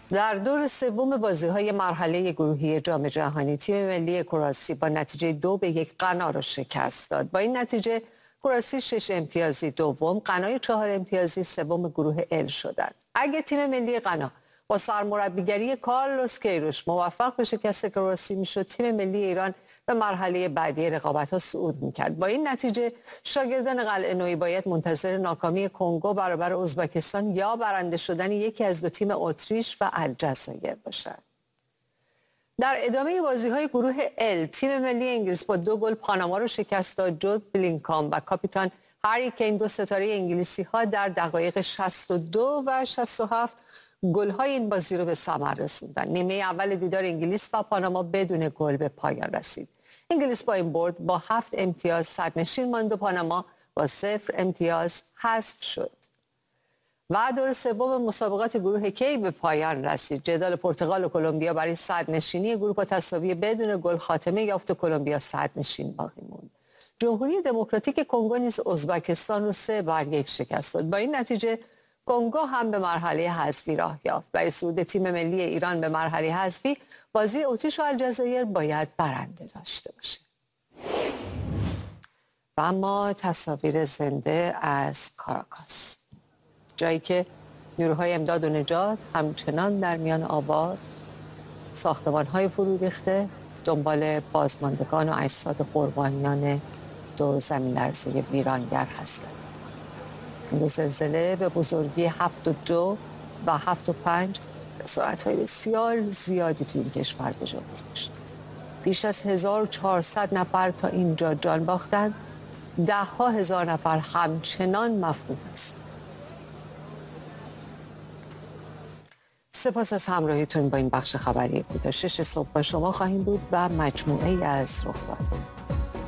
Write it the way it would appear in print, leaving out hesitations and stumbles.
در دور سوم بازی‌های مرحله گروهی جام جهانی تیم ملی کرواسی با نتیجه 2-1 غنا را شکست داد. با این نتیجه کرواسی 6 امتیازی دوم، غنای 4 امتیازی سوم گروه ال شدند. اگه تیم ملی غنا با سرمربیگری کارلوس کیروش موفق به شکست کرواسی میشد، تیم ملی ایران به مرحله بعدی رقابت‌ها صعود می‌کرد. با این نتیجه شاگردان قلعه نویی باید منتظر ناکامی کنگو برابر ازبکستان یا برنده شدن یکی از دو تیم اتریش و الجزایر باشند. در ادامه بازی‌های گروه ال، تیم ملی انگلیس با 2 گل پاناما رو شکست داد. جود بلینکام و کاپیتان هری کین، دو ستاره انگلیسی‌ها، در دقایق 62 و 67 گل‌های این بازی رو به ثمر رسوندن. نیمه اول دیدار انگلیس و پاناما بدون گل به پایان رسید. انگلیس با این برد با 7 امتیاز صدرنشین ماند و پاناما با 0 امتیاز حذف شد. و دور سوم مسابقات گروه کی به پایان رسید. جدال پرتغال و کلمبیا برای صدرنشینی گروه با تساوی بدون گل خاتمه یافت و کلمبیا صدرنشین باقی موند. جمهوری دموکراتیک کنگو نیز ازبکستان رو 3-1 شکست داد. با این نتیجه کنگو هم به مرحله حذفی راه یافت. برای صعود تیم ملی ایران به مرحله حذفی، بازی اتریش و الجزایر باید برنده داشته باشه. و اما تصاویر زنده از کاراکاس، جایی که نیروهای امداد و نجات همچنان در میان آباد، ساختمان‌های فرو ریخته دنبال بازماندگان و اجساد قربانیان دو زمین‌لرزه ویرانگر هستند. این دو زلزله به بزرگی 7.2 و 7.5 به سرعت‌های بسیار زیادی تو این کشور به جا گذاشت. بیش از 1400 نفر تا اینجا جان باختند، ده‌ها هزار نفر همچنان مفقود است. سپاس از همراهیتون با این بخش خبری کوتاه. 6 صبح با شما خواهیم بود و مجموعه‌ای از رخدادها.